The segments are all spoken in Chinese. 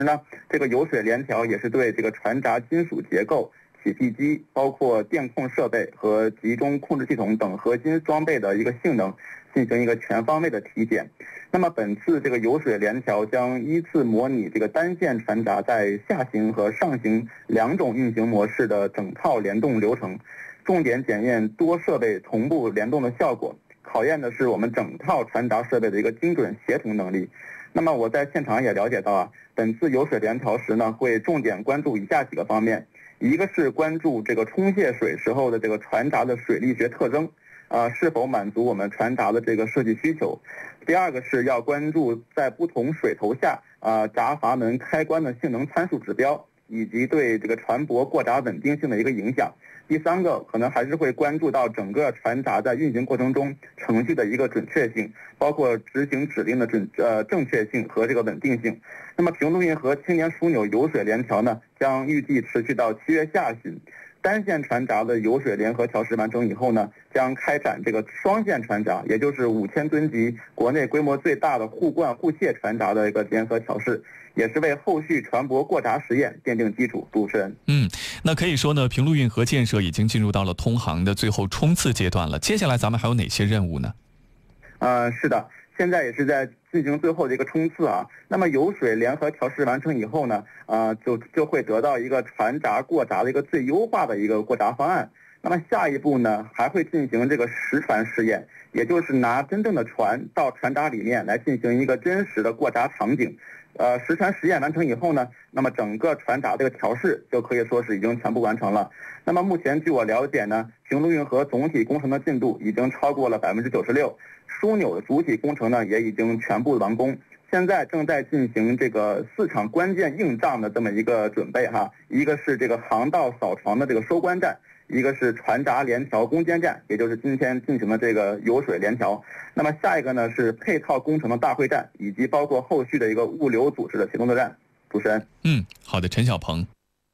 呢，这个油水联调也是对这个船闸金属结构、起闭机，包括电控设备和集中控制系统等核心装备的一个性能进行一个全方位的体检。那么本次这个油水联调将依次模拟这个单线船闸在下行和上行两种运行模式的整套联动流程，重点检验多设备同步联动的效果，考验的是我们整套船闸设备的一个精准协同能力。那么我在现场也了解到本次油水联调时呢，会重点关注以下几个方面。一个是关注这个冲卸水时候的这个船闸的水力学特征，是否满足我们船闸的这个设计需求。第二个是要关注在不同水头下闸阀门开关的性能参数指标，以及对这个船舶过闸稳定性的一个影响。第三个可能还是会关注到整个船闸在运行过程中程序的一个准确性，包括执行指令的正确性和这个稳定性。那么平陆运河青年枢纽油水联调呢，将预计持续到7月下旬。单线船闸的油水联合调试完成以后呢，将开展这个双线船闸，也就是5000吨级国内规模最大的互灌互卸船闸的一个联合调试，也是为后续船舶过闸实验奠定基础。主持人， 那可以说呢，平陆运河建设已经进入到了通航的最后冲刺阶段了。接下来咱们还有哪些任务呢？ 是的，现在也是在进行最后的一个冲刺啊。那么油水联合调试完成以后呢，就会得到一个船闸过闸的一个最优化的一个过闸方案。那么下一步呢，还会进行这个实船试验，也就是拿真正的船到船闸里面来进行一个真实的过闸场景。实船实验完成以后呢，那么整个船闸这个调试就可以说是已经全部完成了。那么目前据我了解呢，平陆运河总体工程的进度已经超过了96%，枢纽的主体工程呢也已经全部完工。现在正在进行这个4场关键硬仗的这么一个准备哈，一个是这个航道扫床的这个收官站，一个是船闸联调攻坚战，也就是今天进行的这个油水联调。那么下一个呢是配套工程的大会战，以及包括后续的一个物流组织的协同作战。主持人， 好的，陈小鹏。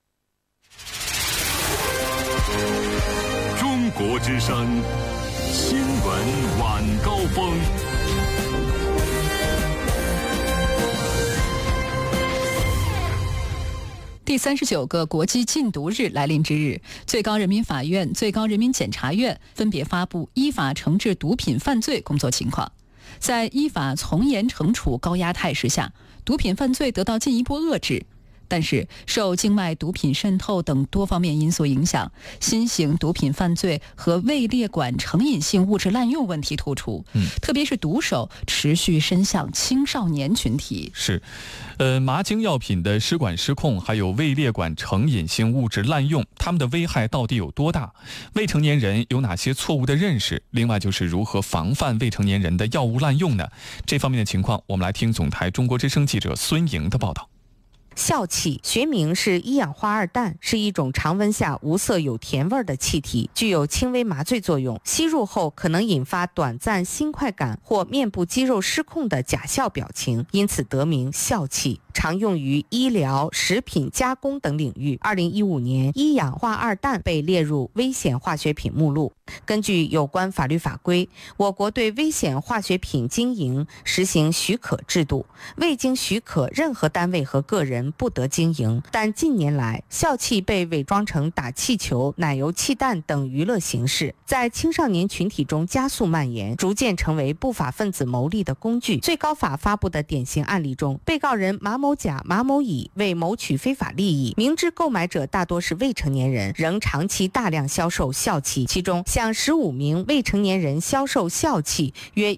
中国之声新闻晚高峰。 第39个国际禁毒日来临之日，最高人民法院、最高人民检察院分别发布依法惩治毒品犯罪工作情况。在依法从严惩处高压态势下，毒品犯罪得到进一步遏制。但是受境外毒品渗透等多方面因素影响，新型毒品犯罪和未列管成瘾性物质滥用问题突出，特别是毒手持续伸向青少年群体。 是，麻精药品的失管失控，还有未列管成瘾性物质滥用，它们的危害到底有多大？未成年人有哪些错误的认识？另外就是如何防范未成年人的药物滥用呢？这方面的情况，我们来听总台中国之声记者孙莹的报道。 笑气学名是一氧化二氮，是一种常温下无色有甜味的气体，具有轻微麻醉作用，吸入后可能引发短暂心快感或面部肌肉失控的假笑表情，因此得名笑气，常用于医疗、食品加工等领域。2015年，一氧化二氮被列入危险化学品目录。根据有关法律法规，我国对危险化学品经营实行许可制度，未经许可，任何单位和个人不得经营。但近年来，笑气被伪装成打气球、奶油气弹等娱乐形式，在青少年群体中加速蔓延，逐渐成为不法分子牟利的工具。最高法发布的典型案例中，被告人马某甲、马某乙为谋取非法利益，明知购买者大多是未成年人，仍长期大量销售笑气，其中向15名未成年人销售笑气约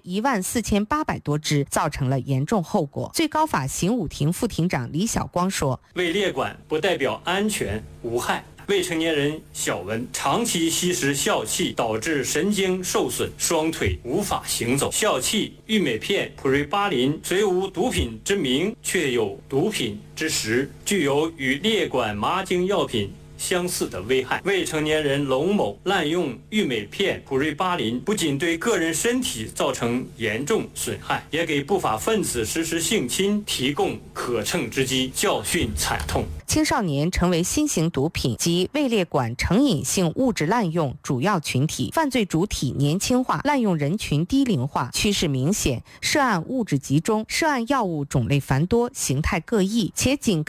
14800多支，造成了严重后果。最高法刑务庭副庭长李晓光说， 未列管不代表安全无害，未成年人小文长期吸食笑气，导致神经受损，双腿无法行走。笑气、玉美片、普瑞巴林虽无毒品之名，却有毒品之实，具有与列管麻精药品相似的危害。未成年人龙某滥用氯美片、普瑞巴林，不仅对个人身体造成严重损害，也给不法分子实施性侵提供可乘之机，教训惨痛。 青少年成为新型毒品及位列管成瘾性物质滥用主要群体，犯罪主体年轻化，滥用人群低龄化，趋势明显，涉案物质集中，涉案药物种类繁多，形态各异，且紧跟